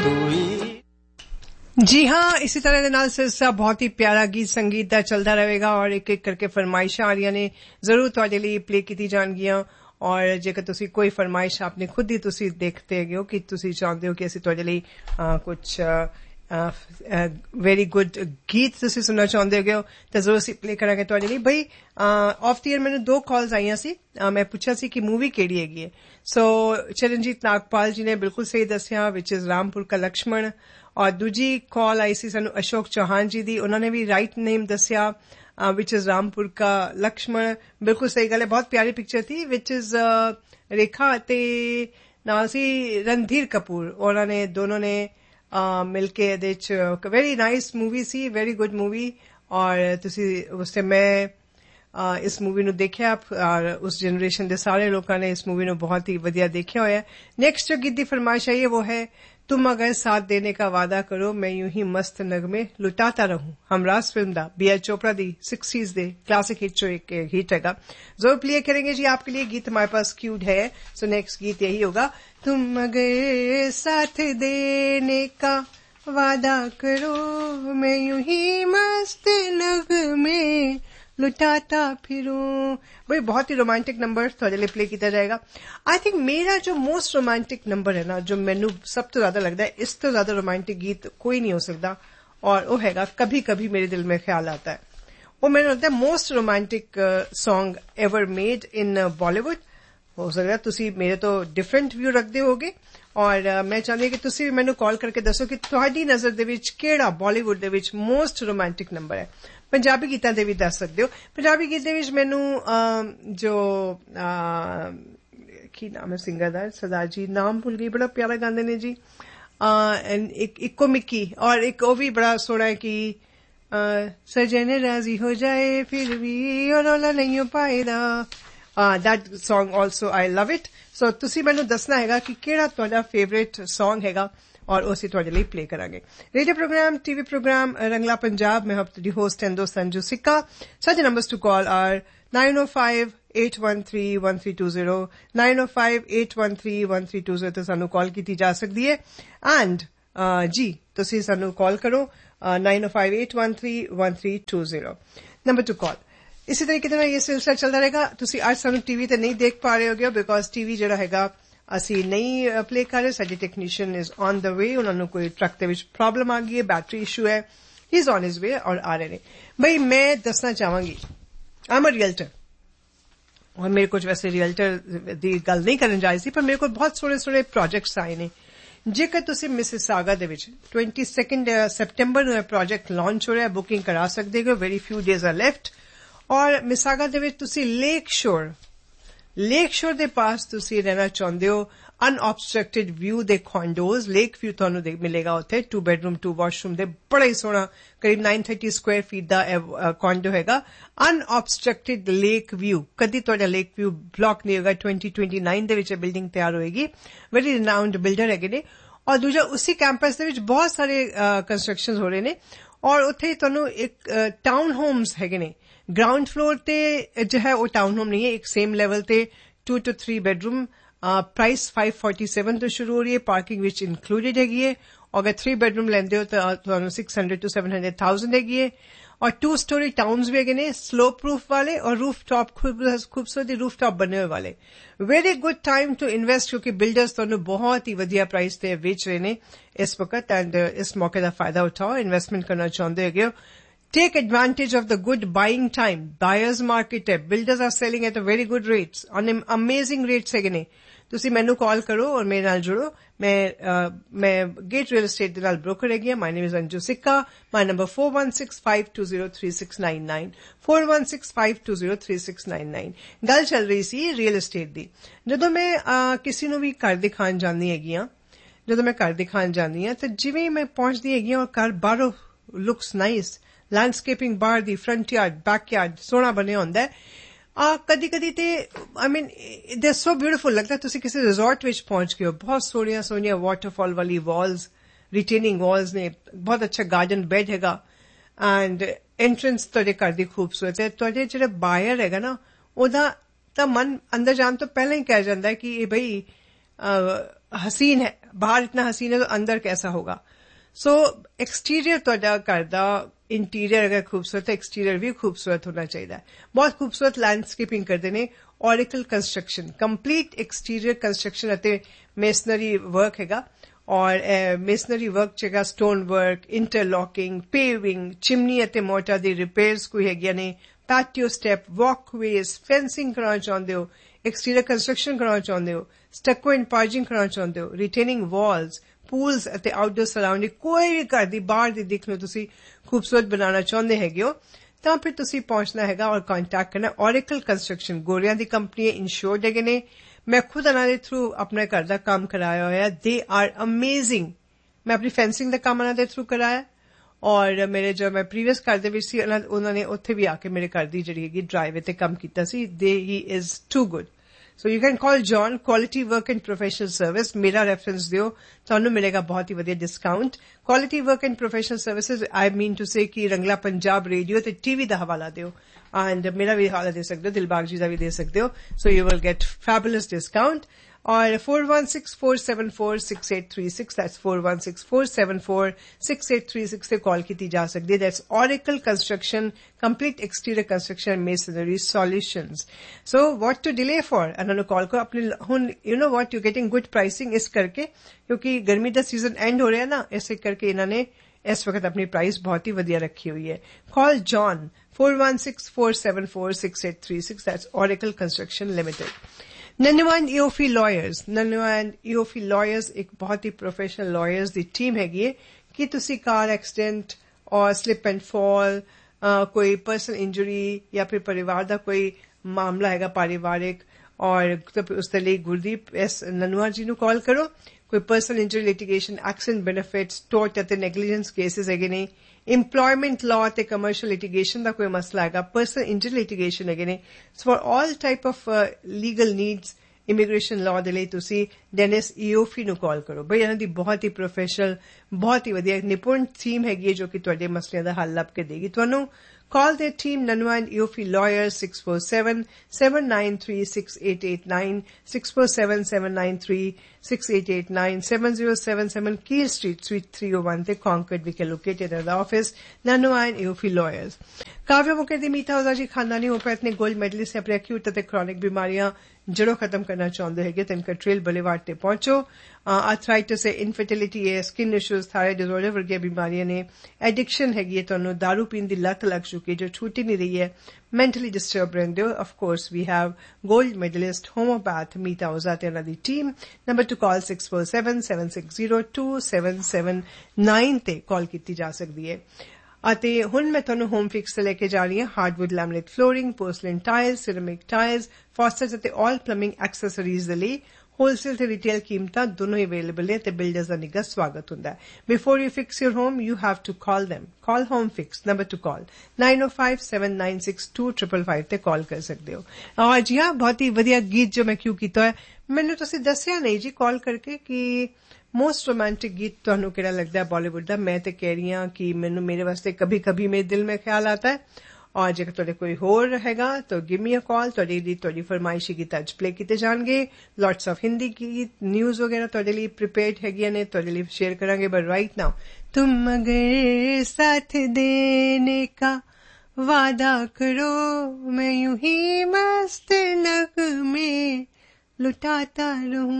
जी हाँ, इसी तरह के नाल सिलसिला बहुत ही प्यारा गीत संगीत दा चलता रहेगा और एक एक करके फरमाइशां आ रही ने जरूर तुहाडे ਲਈ प्ले ਕੀਤੀ ਜਾਣਗੀਆਂ और ਜੇਕਰ ਤੁਸੀਂ ਕੋਈ ਫਰਮਾਇਸ਼ ਆਪਨੇ ਖੁਦ ਹੀ ਤੁਸੀਂ ਦੇਖਦੇ ਹੈਗੇ ਹੋ ਕਿ ਤੁਸੀਂ ਚਾਹੁੰਦੇ ਹੋ ਕਿ ਅਸੀਂ ਤੁਹਾਡੇ ਲਈ ਕੁਝ ਵੈਰੀ ਗੁੱਡ ਗੀਤ ਤੁਸੀਂ ਸੁਣਨਾ ਚਾਹੁੰਦੇ ਹੋ ਤਾਂ ਜ਼ਰੂਰ ਅਸੀਂ ਪਲੇ ਕਰਾਂਗੇ ਤੁਹਾਡੇ ਲਈ ਬਈ ਆਫ ਦੀ ਈਅਰ ਮੈਨੂੰ 2 ਕਾਲਸ ਆਈਆਂ ਸੀ ਮੈਂ ਪੁੱਛਿਆ ਸੀ ਕਿ ਮੂਵੀ ਕਿਹੜੀ ਹੈਗੀ ਹੈ ਸੋ ਚਰਨਜੀਤ ਨਾਗਪਾਲ ਜੀ ਨੇ ਬਿਲਕੁਲ ਸਹੀ ਦੱਸਿਆ ਵਿਚ ਇਜ਼ ਰਾਮਪੁਰ ਕਾ ਲਕਸ਼ਮਣ और दूजी कॉल आई सी सानू अशोक चौहान जी दी उन्होंने भी राइट नेम दसिया विच इज रामपुर का लक्ष्मण बिल्कुल सही गल है बहुत प्यारी पिक्चर थी विच इज रेखा ते नाल सी रणधीर कपूर उन्होंने दोनों ने मिलके एदे च वेरी नाइस मूवी सी वेरी गुड मूवी और तुसी उससे मैं इस मूवी ਨੂੰ ਦੇਖਿਆ और उस जनरेशन ਦੇ ਸਾਰੇ ਲੋਕਾਂ ਨੇ इस मूवी ਨੂੰ बहुत ही ਵਧੀਆ देखा होया नेक्स्ट जो गीत दी फरमाइश आई है वो है तुम अगर साथ देने का वादा करो मैं यूं ही मस्त नगमे लुटाता रहूं हमराज फिल्म दा बी एच चोपड़ा दी 60s दे क्लासिक हिट जो एक हिट हैगा जरूर प्ले करेंगे जी आपके लिए गीत हमारे पास क्यूड है सो नेक्स्ट गीत यही होगा तुम अगर साथ देने का वादा करो मैं यूं ही मस्त नगमे लुटाता फिरूं भाई बहुत ही रोमांटिक नंबर थोड़े लिए प्ले किया जाएगा आई थिंक मेरा जो मोस्ट रोमांटिक नंबर है ना जो मैनू सब तो ज्यादा लगता है इस तो ज्यादा रोमांटिक गीत कोई नहीं हो सकता और वो हैगा कभी कभी मेरे दिल में ख्याल आता है वो मैंने लगता है most romantic song ever made in Bollywood हो सकता है तुसी मेरे तो डिफरेंट व्यू रखते होगे और मैं चाहती हूँ कि तुसी भी मैनू कॉल करके दसो कि तुहाडी नजर दे विच किहड़ा बॉलीवुड दे विच मोस्ट रोमांटिक नंबर है पंजाबी गीतां दे भी दस सकदे हो पंजाबी गीत दे विच मैनू जो की नाम है सिंगर दा सरदार जी नाम भूल गई बड़ा प्यारा गांदे ने जी एक इको मिक्की और एक वो भी बड़ा सोहना है कि सजन राजी हो जाए फिर भी और रौला नहीं हो पाएगा that song also I love it so तुसी मैनू दसना हैगा कि किहड़ा तुहाडा फेवरेट सॉन्ग हैगा और उसी तुहाडे लई प्ले करांगे radio programme TV programme Rangla Punjab में हफ्ते दी होस्ट एंड दोस्त संजू सिक्का such numbers to call are 9058131320 9058131320 ਤੇ ਸਾਨੂੰ ਕਾਲ ਕੀਤੀ ਜਾ ਸਕਦੀ ਹੈ ਐਂਡ ਜੀ ਤੁਸੀਂ ਸਾਨੂੰ ਕਾਲ ਕਰੋ 9058131320 ਨੰਬਰ ਟੂ ਕਾਲ इसी तरीके से ये सिलसिला चलता रहेगा तुसी आज सानू टीवी ते नहीं देख पा रहे होगे बिकॉज टीवी जिहड़ा हैगा ਅਸੀਂ नहीं प्ले कर रहे साडी technician is on the way उन्होंने कोई ट्रक दे विच प्रॉब्लम आ गई है बैटरी इशू है he is on his way और आ रहे ने भाई मैं दसना चाहांगी आई एम अ रियल्टर और मेरे कुछ वैसे रियल्टर दी गल नहीं करन जा रही सी पर मेरे को बहुत सोहने प्रोजेक्ट्स आए ने जेकर तुसी मिसिसागा दे विच 22 सितंबर ਨੂੰ प्रोजेक्ट लॉन्च हो रहा है बुकिंग करा सकदे हो very few days are left और मिसिसागा दे विच तुसी लेक शोर दे पास तुसी रहना चाहते हो अनऑब्स्ट्रक्टेड व्यू दे कॉन्डोज लेक व्यू तुहानू मिलेगा उत्थे 2 बेडरूम 2 वॉशरूम दे बड़ा ही सोहना करीब 930 स्क्वायर फीट दा कॉन्डो हैगा अनऑब्स्ट्रक्टेड लेक व्यू कदी तुहाडा लेक व्यू ब्लॉक नहीं होगा 2029 दे विच बिल्डिंग तैयार होएगी वेरी रिनाउंड बिल्डर हैगे ने और दूजा उसी कैंपस दे विच बहुत सारे कंस्ट्रक्शंस हो रहे ने और उत्थे तुहानू एक टाउन होम्स हैगे ने ग्राउंड फ्लोर ते जो है वो टाउन होम नहीं है एक सेम लेवल ते 2 to 3 बेडरूम प्राइस 547 तो शुरू हो रही है पार्किंग विच इंक्लूडेड हैगी है और अगर 3 बेडरूम लेंदे हो तो 600 to 700,000 हैगी है और 2 स्टोरी टाउन्स भी हैगे ने स्लो प्रूफ वाले और रूफ टॉप खूबसूरत रूफ टॉप बने हुए वाले very good time to invest क्योंकि बिल्डर्स तुहानू बहुत ही वधिया प्राइस ते बेच रहे ने इस वक्त एंड इस मौके दा फायदा उठाओ इन्वेस्टमेंट करना चाहते हैगे हो Take advantage of the good buying time. Buyers market है. Builders are selling at a very good rates. On amazing rates है कि नहीं. तुसी मैनू कॉल करो और मेरे नाल जुड़ो. मैं गेट रियल एस्टेट दे नाल ब्रोकर हैगी. My name is अंजू सिक्का. My number 4165203699. 4165203699. गल चल रही सी रियल एस्टेट दी. जदों मैं किसी नू भी घर दिखाण जांदी हैगी हां. जदों मैं घर दिखाण जांदी हां ते जिवें मैं पहुंचदी हैगी हां और घर बाहरों looks nice. लैंडस्केपिंग बाहर दी फ्रंट यार्ड बैकयार्ड सोहना बने होंदा है कदी कदी ते I mean they so beautiful लगता है तुसी किसी रिजॉर्ट विच पहुंच गए हो बहुत सोहनिया वाटरफॉल वाली वॉल्स रिटेनिंग वॉल्स ने बहुत अच्छा गार्डन बेड हैगा एंड एंट्रेंस तुहाडे घर दी खूबसूरत है तुहाडे जिहड़ा बायर हैगा ना ओदा तां मन अंदर जाण तो पहले ही कह जांदा है कि ये भाई हसीन है बाहर इतना हसीन है तो अंदर कैसा होगा. सो एक्सटीरियर ਤੁਹਾਡਾ ਘਰ ਦਾ ਇੰਟੀਰੀਅਰ ਅਗਰ ਖੂਬਸੂਰਤ ਹੈ एक्सटीरियर भी खूबसूरत होना चाहिए. बहुत खूबसूरत लैंडस्केपिंग करते ने. Auricle construction complete exterior construction ਅਤੇ मेसनरी वर्क हैगा. और masonry work चेगा stone work, interlocking, paving, chimney ਅਤੇ ਮੋਟਰ ਦੀ ਰਿਪੇਅਰਸ ਕੋਈ ਹੈਗੀਆਂ ਨੇ, ਪੈਟੀਓ ਸਟੈਪ, ਵਾਕਵੇਜ਼, ਫੈਂਸਿੰਗ ਕਰਾਉਣਾ ਚਾਹੁੰਦੇ ਹੋ, एक्सटीरियर कंस्ट्रक्शन कराना चाहते हो, स्टक्को एंड पार्जिंग कराना चाहते हो, रिटेनिंग वॉल्स, पूल्स ਅਤੇ आउटडोर सराउंडिंग कोई भी घर ਦੀ ਬਾਹਰ ਦੀ ਦਿੱਖ ਨੂੰ ਤੁਸੀਂ ਖੂਬਸੂਰਤ ਬਣਾਉਣਾ ਚਾਹੁੰਦੇ ਹੈਗੇ ਹੋ ਤਾਂ ਫਿਰ ਤੁਸੀਂ ਪਹੁੰਚਣਾ ਹੈਗਾ ਔਰ ਕੰਟੈਕਟ ਕਰਨਾ ਔਰੇਕਲ ਕੰਸਟਰਕਸ਼ਨ. ਗੋਰਿਆਂ ਦੀ ਕੰਪਨੀ ਹੈ, ਇੰਸ਼ੋਰਡ ਹੈਗੇ ਨੇ. ਮੈਂ ਖੁਦ ਉਹਨਾਂ ਦੇ ਥਰੂ ਆਪਣੇ ਘਰ ਦਾ ਕੰਮ ਕਰਾਇਆ ਹੋਇਆ. They are amazing. ਮੈਂ ਆਪਣੀ ਫੈਂਸਿੰਗ ਦਾ ਕੰਮ ਉਹਨਾਂ ਦੇ ਥਰੂ ਕਰਾਇਆ ਔਰ ਮੇਰੇ ਜੋ ਮੈਂ ਪ੍ਰੀਵੀਅਸ ਘਰ ਦੇ ਵਿੱਚ ਸੀ ਉਹਨਾਂ ਨੇ ਉੱਥੇ ਵੀ ਆ ਕੇ ਮੇਰੇ ਘਰ ਦੀ ਜਿਹੜੀ ਹੈਗੀ ਡਰਾਈਵੇ ਤੇ ਕੰਮ ਕੀਤਾ ਸੀ. ਹੀ is too good. So you can call John, Quality Work and Professional Service. मेरा reference दियो, ਤੁਹਾਨੂੰ ਮਿਲੇਗਾ ਬਹੁਤ ਹੀ ਵਧੀਆ discount. Quality Work and Professional Services, I mean to say ਕਿ ਰੰਗਲਾ ਪੰਜਾਬ ਰੇਡੀਓ ਤੇ TV ਦਾ ਹਵਾਲਾ ਦਿਓ. And ਮੇਰਾ ਵੀ ਹਵਾਲਾ ਦੇ ਸਕਦੇ ਹੋ, ਦਿਲਬਾਗ ਜੀ ਦਾ ਵੀ ਦੇ ਸਕਦੇ ਹੋ. So you will get fabulous discount. और 4164746836 that's 4164746836 से कॉल की जा सकती है. That's Oracle Construction, complete exterior construction masonry solutions. So what to delay for? उन्होंने कॉल को अपने you know what, you're getting good pricing इस करके क्योंकि गर्मी का सीजन एंड हो रहा है ना, ऐसे करके इन्होंने इस वक्त अपनी प्राइस बहुत ही वधिया रखी हुई है. Call John 4164746836 that's Oracle Construction Limited. नन्नवा and ईओफी lawyers. नन्नवा and ईओफी lawyers एक बहुत ही प्रोफेशनल लॉयर्स ਦੀ ਟੀਮ ਹੈਗੀ ਹੈ ਕਿ ਤੁਸੀਂ ਕਾਰ ਐਕਸੀਡੈਂਟ ਔਰ ਸਲਿਪ ਐਂਡ ਫਾਲ, ਕੋਈ ਪਰਸਨਲ ਇੰਜਰੀ ਜਾਂ ਫਿਰ ਪਰਿਵਾਰ ਦਾ ਕੋਈ ਮਾਮਲਾ ਹੈਗਾ ਪਾਰਿਵਾਰਿਕ ਔਰ ਉਸ ਦੇ ਲਈ ਗੁਰਦੀਪ ਐਸ ਨਨਵਾ ਜੀ ਨੂੰ ਕਾਲ ਕਰੋ. ਕੋਈ personal injury litigation, accident benefits, ਟੋਰਟ ਅਤੇ ਨੈਗਲੀਜੈਂਸ ਕੇਸਿਸ ਹੈਗੇ ਨੇ. employment law ਤੇ commercial litigation ਦਾ ਕੋਈ ਮਸਲਾ ਹੈਗਾ, personal injury litigation ਹੈਗੇ ਨੇ. So for all type of legal needs, immigration law ਦੇ ਲਈ ਤੁਸੀਂ ਡੈਨਿਸ ਈਓਫੀ ਨੂੰ ਕਾਲ ਕਰੋ. ਬਈ ਇਹਨਾਂ ਦੀ ਬਹੁਤ ਹੀ ਪ੍ਰੋਫੈਸ਼ਨਲ, ਬਹੁਤ ਹੀ ਵਧੀਆ ਨਿਪੁੰਨ ਟੀਮ ਹੈਗੀ ਹੈ ਜੋ ਕਿ ਤੁਹਾਡੇ ਮਸਲਿਆਂ ਦਾ ਹੱਲ ਲੱਭ ਕੇ ਦੇਗੀ ਤੁਹਾਨੂੰ. Call their team, Nanwa and EOFI Lawyers, 647-793-6889, 647-793-6889, 7077 Keel Street, Suite 301, the Concord, we are located at the office, Nanwa and EOFI Lawyers. काव्य मुकेदी मीठा होता जी खानदानी होम्योपैथ ने गोल्ड मेडलिस्ट अपने एक्यूट तथा क्रॉनिक बीमारियां जड़ों खत्म करना चाहते हैं तो इनका ट्रेल बुलेवार्ड ते पहुंचो. आर्थराइटिस है, इनफर्टिलिटी है, स्किन इश्यूज, थायराइड डिसऑर्डर वर्गी बीमारियां ने, एडिक्शन हैगी है, तो दारू पीन दी लत लग चुकी है जो छूटी नहीं रही है, mentally disturbed रहंदे हो. Of course we have gold medalist homeopath Meeta Oza te ਉਹਨਾਂ ਦੀ team. Number to call 647-760-2779 ਤੇ ਕਾਲ ਕੀਤੀ ਜਾ ਸਕਦੀ ਹੈ. ਅਤੇ ਹੁਣ ਮੈਂ ਤੁਹਾਨੂੰ ਹੋਮ ਫਿਕਸ ਤੇ ਲੈ ਕੇ ਜਾ ਰਹੀ ਹਾਂ. ਹਾਰਡਵੁੱਡ ਲੈਮਿਨੇਟ ਫਲੋਰਿੰਗ, ਪੋਰਸਲਿਨ ਟਾਇਲਸ, ਸਿਰੈਮਿਕ ਟਾਇਲਸ, ਫਾਸਟਰਸ ਅਤੇ ਆਲ ਪਲੰਬਿੰਗ ਐਕਸੈਸਰੀਜ਼ ਦੇ ਲਈ ਹੋਲਸੇਲ ਤੇ ਰਿਟੇਲ ਕੀਮਤਾਂ ਦੋਨੋਂ ਹੀ ਅਵੇਲੇਬਲ ਹੈ ਤੇ ਬਿਲਡਰਸ ਦਾ ਨਿੱਘਾ ਸਵਾਗਤ ਹੁੰਦਾ ਹੈ. Before you fix your home you have to call them. Call home fix. Number two ਕਾਲ 9057962555 ਤੇ ਕਾਲ ਕਰ ਸਕਦੇ ਹੋ. ਔਰ ਜੀ ਹਾਂ, ਬਹੁਤ ਹੀ ਵਧੀਆ ਗੀਤ ਜੋ ਮੈਂ ਕਿਉਂ ਕੀਤਾ ਹੈ ਮੈਨੂੰ ਤੁਸੀਂ ਦੱਸਿਆ ਨਹੀਂ ਜੀ ਕਾਲ ਕਰਕੇ ਕਿ ਮੋਸਟ ਰੋਮਾਂਟਿਕ ਗੀਤ ਤੁਹਾਨੂੰ ਕਿਹੜਾ ਲੱਗਦਾ ਹੈ ਬਾਲੀਵੁੱਡ ਦਾ. ਮੈਂ ਤੇ ਕਹਿ ਰਹੀ ਹਾਂ ਕਿ ਮੈਨੂੰ ਮੇਰੇ ਵਾਸਤੇ ਕਭੀ ਕਭੀ ਮੇਰੇ ਦਿਲ ਮੇਂ ਖਿਆਲ ਆਤਾ ਹੈ. ਔਰ ਜੇਕਰ ਤੁਹਾਡੇ ਕੋਈ ਹੋਰ ਹੈਗਾ ਤਾਂ ਗਿਵ ਮੀ ਅ ਕਾਲ. ਤੁਹਾਡੀ ਫਰਮਾਇਸ਼ੀ ਗੀਤ ਅੱਜ ਪਲੇ ਕੀਤੇ ਜਾਣਗੇ. ਲੋਟਸ ਆਫ ਹਿੰਦੀ ਗੀਤ, ਨਿਊਜ਼ ਵਗੈਰਾ ਤੁਹਾਡੇ ਲਈ ਪ੍ਰੀਪੇਅਰਡ ਹੈਗੀਆਂ ਨੇ, ਤੁਹਾਡੇ ਲਈ ਸ਼ੇਅਰ ਕਰਾਂਗੇ. ਬਟ ਰਾਈਟ ਨਾਓ ਤੁਮ ਅਗਰ ਸਾਥ ਦੇਨੇ ਕਾ वादा करो मैं यूं ही मस्त नगमे लुटाता रहूं.